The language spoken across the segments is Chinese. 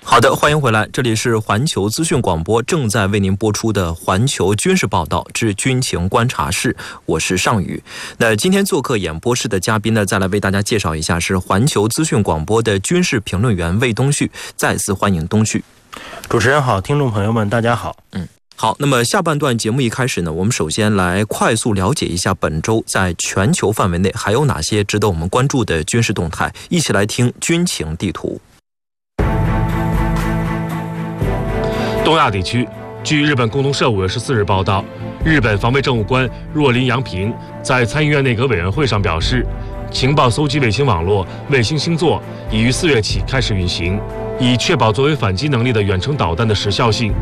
好的，欢迎回来，这里是环球资讯广播正在为您播出的环球军事报道之军情观察室，我是尚宇。那今天做客演播室的嘉宾呢，再来为大家介绍一下，是环球资讯广播的军事评论员魏东旭。再次欢迎东旭。 主持人好，听众朋友们大家好。 好，那么下半段节目一开始呢，我们首先来快速了解一下本周在全球范围内还有哪些值得我们关注的军事动态，一起来听军情地图。 东亚地区，据日本共同社5月14日报道，日本防卫政务官若林洋平在参议院内阁委员会上表示，情报搜集卫星网络卫星星座已于4月起开始运行，以确保作为反击能力的远程导弹的时效性。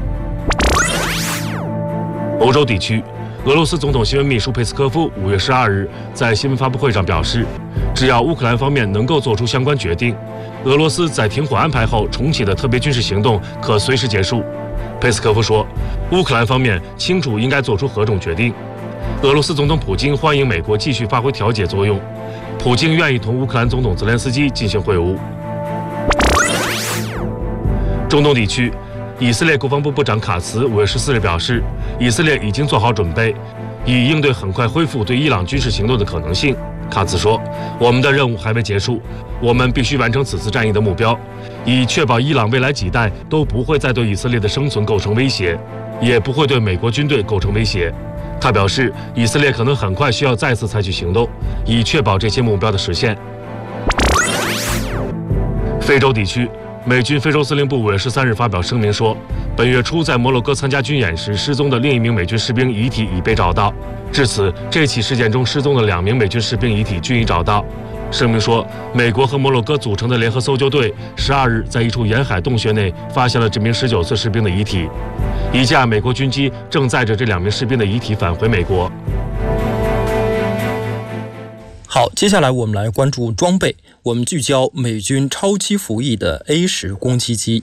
欧洲地区，俄罗斯总统新闻秘书佩斯科夫5月12日在新闻发布会上表示，只要乌克兰方面能够做出相关决定，俄罗斯在停火安排后重启的特别军事行动可随时结束。佩斯科夫说，乌克兰方面清楚应该做出何种决定。俄罗斯总统普京欢迎美国继续发挥调解作用，普京愿意同乌克兰总统泽连斯基进行会晤。中东地区，以色列国防部部长卡茨5月14日表示，以色列已经做好准备，以应对很快恢复对伊朗军事行动的可能性。卡茨说，我们的任务还未结束，我们必须完成此次战役的目标，以确保伊朗未来几代都不会再对以色列的生存构成威胁，也不会对美国军队构成威胁。他表示，以色列可能很快需要再次采取行动，以确保这些目标的实现。非洲地区，美军非洲司令部5月13日发表声明说，本月初在摩洛哥参加军演时失踪的另一名美军士兵遗体已被找到。至此，这起事件中失踪的2名美军士兵遗体均已找到。声明说，美国和摩洛哥组成的联合搜救队12日在一处沿海洞穴内发现了这名19岁士兵的遗体。一架美国军机正载着这2名士兵的遗体返回美国。 好，接下来我们来关注装备，我们聚焦美军超级服役的 A10攻击机。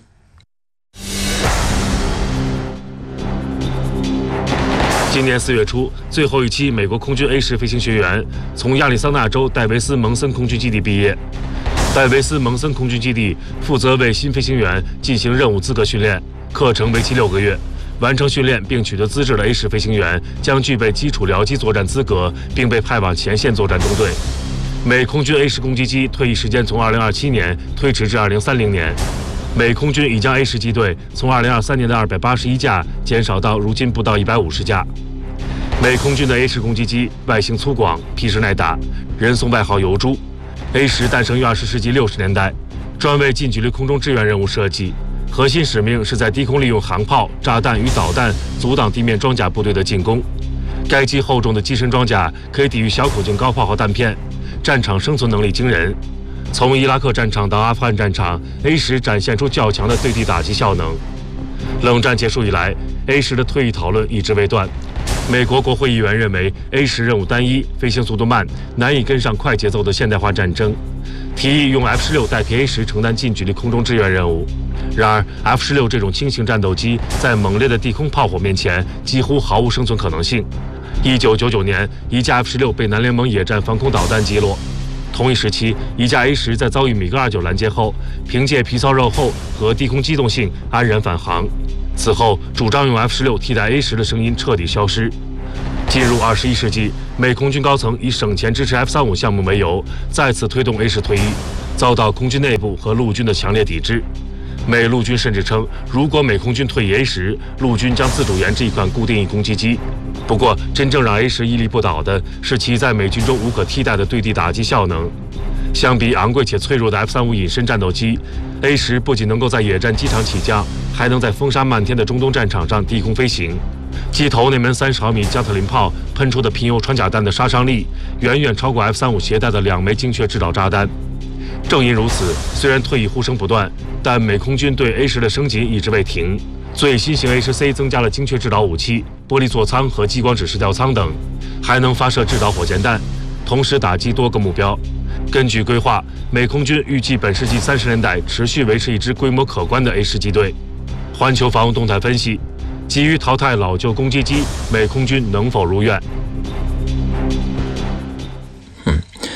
今年4月初，最后一期美国空军 A10飞行学员从亚利桑那州戴维斯蒙森空军基地毕业。戴维斯蒙森空军基地负责为新飞行员进行任务资格训练，课程为期6个月。完成训练并取得资质的 A10飞行员将具备基础僚机作战资格，并被派往前线作战中队。美空军 A10攻击机退役时间从2027年推迟至2030年。美空军已将 A10机队从2023年的281架减少到如今不到150架。美空军的 A10攻击机外形粗犷，皮实耐打，人送外号油猪。A10诞生于20世纪60年代，专为近距离空中支援任务设计，核心使命是在低空利用航炮、炸弹与导弹阻挡地面装甲部队的进攻。该机厚重的机身装甲可以抵御小口径高炮和弹片，战场生存能力惊人。从伊拉克战场到阿富汗战场 ，A10展现出较强的对地打击效能。冷战结束以来 ，A10的退役讨论一直未断。美国国会议员认为 A10任务单一，飞行速度慢，难以跟上快节奏的现代化战争，提议用 F-16代替 A10承担近距离空中支援任务。然而 F-16这种轻型战斗机在猛烈的地空炮火面前几乎毫无生存可能性。1999年，一架 F-16被南联盟野战防空导弹击落。同一时期，一架 A10在遭遇米格29拦截后，凭借皮糙肉厚和低空机动性安然返航。此后，主张用 F-16替代 A10的声音彻底消失。进入21世纪，美空军高层以省钱支持 F-35项目为由，再次推动 A10退役，遭到空军内部和陆军的强烈抵制。美陆军甚至称，如果美空军退役 A10，陆军将自主研制一款固定翼攻击机。不过，真正让 A10屹立不倒的是其在美军中无可替代的对地打击效能。相比昂贵且脆弱的 F-35隐身战斗机 ，A10不仅能够在野战机场起降，还能在风沙漫天的中东战场上低空飞行。机头那门30毫米加特林炮喷出的贫铀穿甲弹的杀伤力，远远超过 F-35携带的2枚精确制导炸弹。正因如此，虽然退役呼声不断，但美空军对 A10的升级一直未停。最新型 A10C 增加了精确制导武器、玻璃座舱和激光指示吊舱等，还能发射制导火箭弹，同时打击多个目标。根据规划，美空军预计本世纪30年代持续维持一支规模可观的 A10机队。环球防务动态分析，急于淘汰老旧攻击机，美空军能否如愿？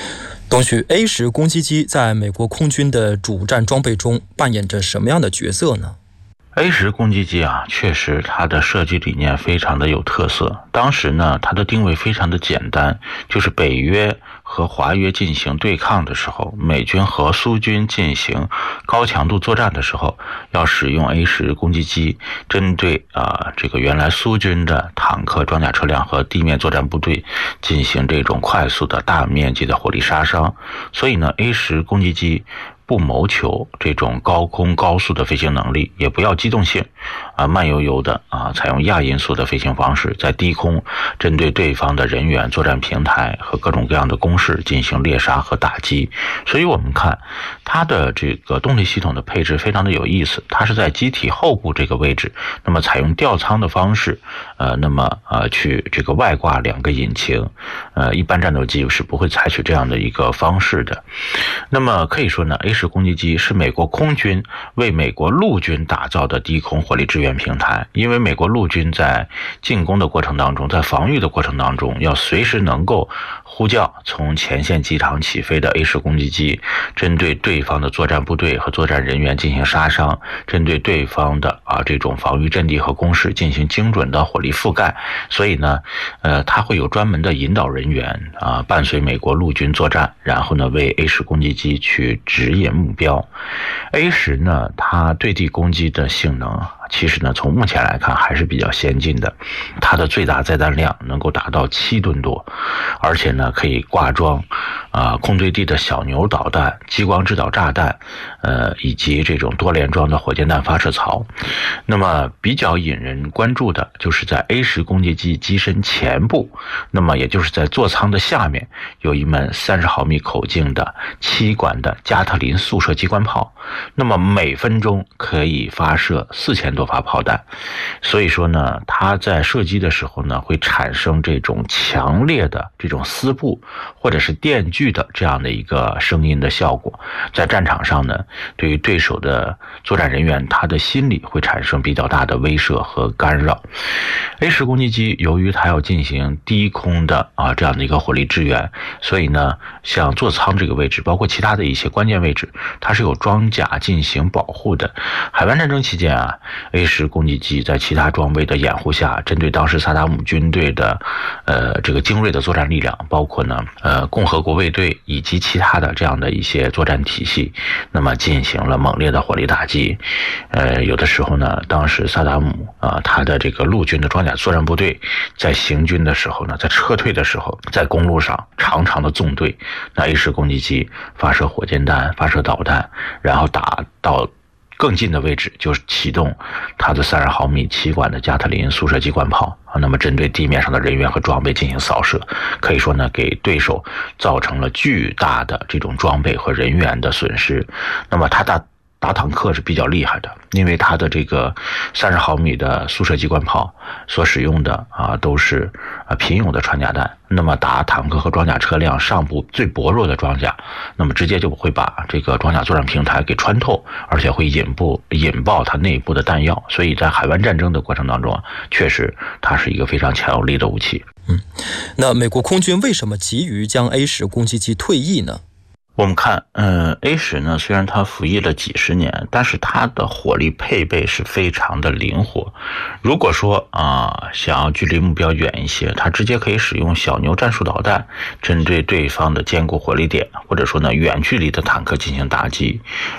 东旭 A10攻击机在美国空军的主战装备中扮演着什么样的角色呢 ？A10攻击机啊，确实它的设计理念非常的有特色。当时呢，它的定位非常的简单，就是北约和华约进行对抗的时候，美军和苏军进行高强度作战的时候，要使用 A10攻击机，针对这个原来苏军的坦克、装甲车辆和地面作战部队进行这种快速的大面积的火力杀伤。所以呢 ，A10攻击机不谋求这种高空高速的飞行能力，也不要机动性，慢悠悠的采用亚音速的飞行方式，在低空针对对方的人员、作战平台和各种各样的工事进行猎杀和打击。所以我们看它的这个动力系统的配置非常的有意思，它是在机体后部这个位置，那么采用吊舱的方式，去这个外挂2个引擎，一般战斗机是不会采取这样的一个方式的。那么可以说呢，A10攻击机是美国空军为美国陆军打造的低空火力支援平台，因为美国陆军在进攻的过程当中，在防御的过程当中，要随时能够呼叫从前线机场起飞的 A10攻击机，针对对方的作战部队和作战人员进行杀伤，针对对方的这种防御阵地和工事进行精准的火力覆盖。所以呢，它会有专门的引导人员伴随美国陆军作战，然后呢为 A10攻击机去指引目标。A10呢，它对地攻击的性能其实呢，从目前来看还是比较先进的。它的最大载弹量能够达到7吨多，而且呢可以挂装空对地的小牛导弹、激光制导炸弹，以及这种多连装的火箭弹发射槽。那么比较引人关注的就是在 A10攻击机机身前部，那么也就是在座舱的下面，有一门30毫米口径的7管的加特林速射机关炮，那么每分钟可以发射4000多发炮弹。所以说呢，它在射击的时候呢，会产生这种强烈的这种丝布或者是电锯的这样的一个声音的效果。在战场上呢，对于对手的作战人员，他的心理会产生比较大的威慑和干扰。A10攻击机由于它要进行低空的这样的一个火力支援，所以呢，像座舱这个位置，包括其他的一些关键位置，它是有装甲进行保护的。海湾战争期间A10攻击机在其他装备的掩护下，针对当时萨达姆军队的这个精锐的作战力量，包括呢共和国卫队以及其他的这样的一些作战体系，那么进行了猛烈的火力打击。有的时候呢，当时萨达姆他的这个陆军的装甲作战部队在行军的时候呢，在撤退的时候，在公路上长长的纵队，那 A10攻击机发射火箭弹、发射导弹，然后打到更近的位置，就是启动它的30毫米7管的加特林速射机关炮那么针对地面上的人员和装备进行扫射，可以说呢，给对手造成了巨大的这种装备和人员的损失。那么它打坦克是比较厉害的，因为它的这个30毫米的速射机关炮所使用的都是贫铀的穿甲弹，那么打坦克和装甲车辆上部最薄弱的装甲，那么直接就会把这个装甲作战平台给穿透，而且会引爆它内部的弹药。所以在海湾战争的过程当中确实它是一个非常强有力的武器。 那美国空军为什么急于将 A10攻击机退役呢？ 我们看A10呢，虽然它服役了几十年，但是它的火力配备是非常的灵活。如果说想要距离目标远一些，它直接可以使用小牛战术导弹针对对方的坚固火力点，或者说呢远距离的坦克进行打击。